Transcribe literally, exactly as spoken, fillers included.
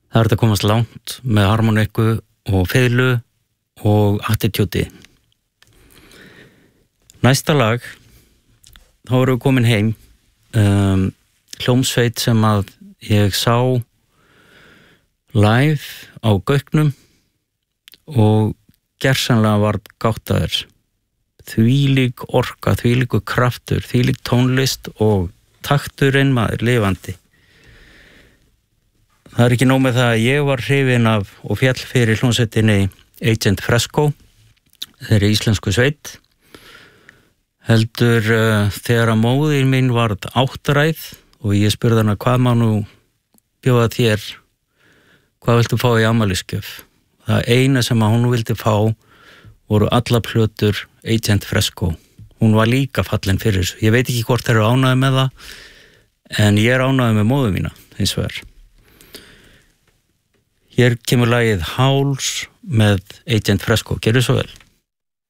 Það er að komast langt með harmoniku og fiðlu og attitúti. Næsta lag, þá erum við komin heim, um, hljómsveit sem að ég sá live á Gauknum og gersamlega var gáttaður. Þvílík orka, þvílíku kraftur, þvílík tónlist og takturinn maður lifandi. Það er ekki nóg með það að ég var hrifinn af og fjall fyrir hljómsveitinni Agent Fresco, þeirri íslensku sveit. Heldur uh, þegar að móðir mín varð áttaræð og ég spurði hana hvað má nú bjóða þér, hvað viltu fá í afmælisgjöf? Það eina sem að hún vildi fá voru alla plötur Agent Fresco. Hún var líka fallin fyrir þessu. Ég veit ekki hvort þeir eru ánægðir með það, en ég er ánægður með móður mína, hins vegar. Hér kemur lagið Háls með Agent Fresco. Gerðu svo vel.